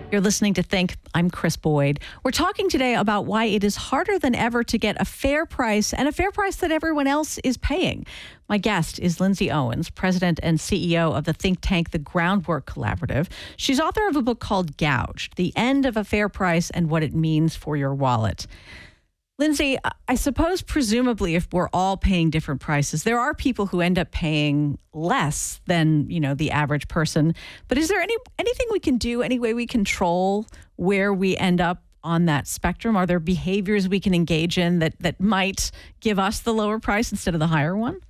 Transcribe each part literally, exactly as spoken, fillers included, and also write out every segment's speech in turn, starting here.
You're listening to Think. I'm Chris Boyd. We're talking today about why it is harder than ever to get a fair price and a fair price that everyone else is paying. My guest is Lindsay Owens, president and C E O of the think tank, The Groundwork Collaborative. She's author of a book called Gouged: The End of a Fair Price and What It Means for Your Wallet. Lindsay, I suppose presumably if we're all paying different prices, there are people who end up paying less than, you know, the average person. But is there any anything we can do, any way we control where we end up on that spectrum? Are there behaviors we can engage in that that might give us the lower price instead of the higher one?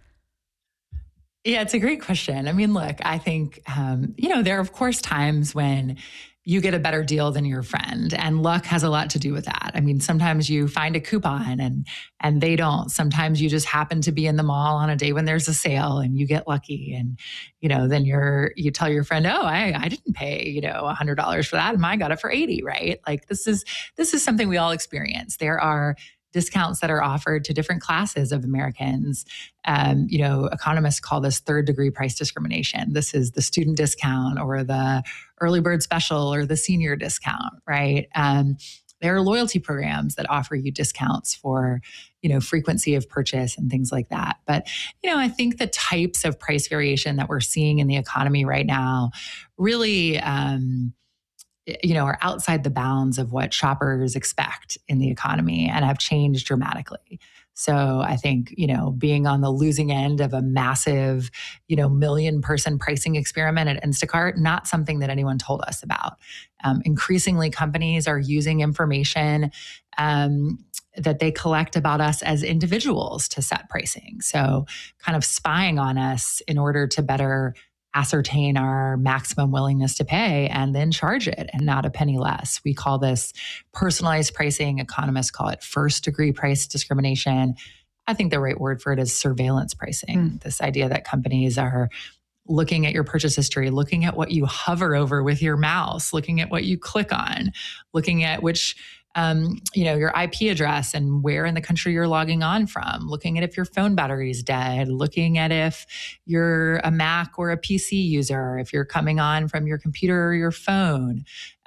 Yeah, it's a great question. I mean, look, I think, um, you know, there are, of course, times when you get a better deal than your friend, and luck has a lot to do with that. I mean, sometimes you find a coupon and and they don't. Sometimes you just happen to be in the mall on a day when there's a sale and you get lucky, and you know, then you're you tell your friend, "Oh, I I didn't pay, you know, one hundred dollars for that, and I got it for eighty," right? Like this is this is something we all experience. There are discounts that are offered to different classes of Americans. Um, you know, economists call this third degree price discrimination. This is the student discount or the early bird special or the senior discount, right? Um, there are loyalty programs that offer you discounts for, you know, frequency of purchase and things like that. But, you know, I think the types of price variation that we're seeing in the economy right now really, um, you know, are outside the bounds of what shoppers expect in the economy and have changed dramatically. So I think, you know, being on the losing end of a massive, you know, million person pricing experiment at Instacart, not something that anyone told us about. Um, increasingly, companies are using information um, that they collect about us as individuals to set pricing. So kind of spying on us in order to better ascertain our maximum willingness to pay and then charge it and not a penny less. We call this personalized pricing. Economists call it first degree price discrimination. I think the right word for it is surveillance pricing. Mm. This idea that companies are looking at your purchase history, looking at what you hover over with your mouse, looking at what you click on, looking at which Um, you know, your I P address and where in the country you're logging on from, looking at if your phone battery is dead, looking at if you're a Mac or a P C user, if you're coming on from your computer or your phone,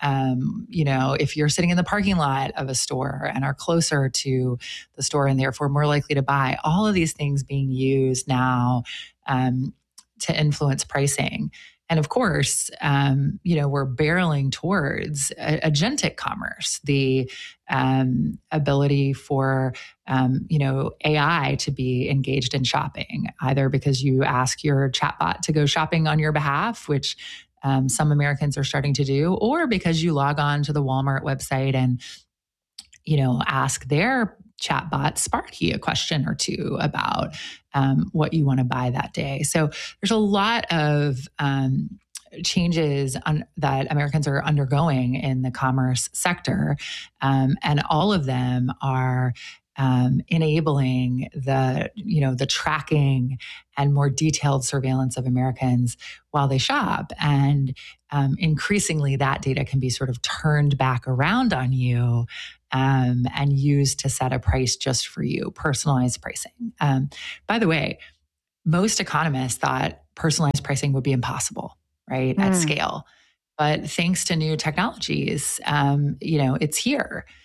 um, you know, if you're sitting in the parking lot of a store and are closer to the store and therefore more likely to buy. All of these things being used now um, to influence pricing. And of course, um, you know, we're barreling towards a- agentic commerce, the um, ability for, um, you know, A I to be engaged in shopping, either because you ask your chatbot to go shopping on your behalf, which um, some Americans are starting to do, or because you log on to the Walmart website and, you know, ask their chatbot Sparky a question or two about um, what you want to buy that day. So there's a lot of um, changes on, that Americans are undergoing in the commerce sector, um, and all of them are um, enabling the, you know, the tracking and more detailed surveillance of Americans while they shop. And um, increasingly, that data can be sort of turned back around on you Um, and used to set a price just for you, personalized pricing. Um, by the way, most economists thought personalized pricing would be impossible, right, mm. at scale. But thanks to new technologies, um, you know, it's here.